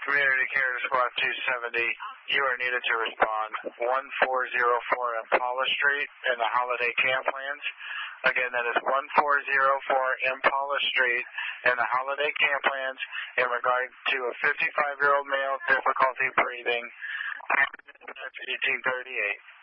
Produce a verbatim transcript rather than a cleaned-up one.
Community Care Squad two seventy, you are needed to respond one four zero four Impala Street in the Holiday Camplands. Again, that is one four zero four Impala Street in the Holiday Camplands in regard to a fifty-five-year-old male, difficulty breathing, eighteen thirty-eight.